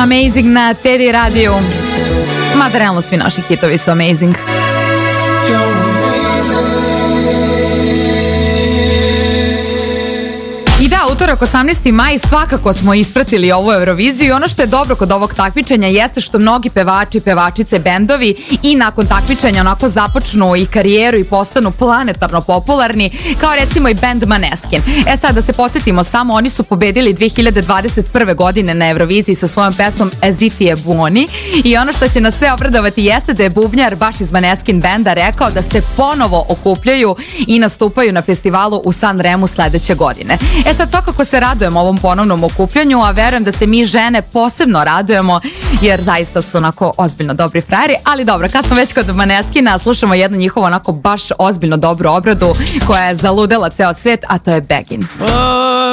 Amazing na Teddy radiju. Mada realno svi naši hitovi su amazing. I da, utorak 18. maj svakako smo ispratili ovu Euroviziju i ono što je dobro kod ovog takmičenja jeste što mnogi pevači, pevačice, bendovi i nakon takmičenja onako započnu i karijeru i postanu planetarno popularni, kao recimo i band Maneskin. Sad da se podsjetimo samo, oni su pobedili 2021. godine na Euroviziji sa svojom pesmom As It Je Buoni i ono što će nas sve obradovati jeste da je bubnjar baš iz Maneskin benda rekao da se ponovo okupljaju i nastupaju na festivalu u San Remu sledeće godine. Sad svakako se radujemo ovom ponovnom okupljanju, a verujem da se mi žene posebno radujemo jer zaista su onako ozbiljno dobri frajeri, ali dobro, kad smo već kod Maneskina, slušamo jednu njihovu onako baš ozbiljno dobru obradu koja je zaludela ceo svet, a to je Begin.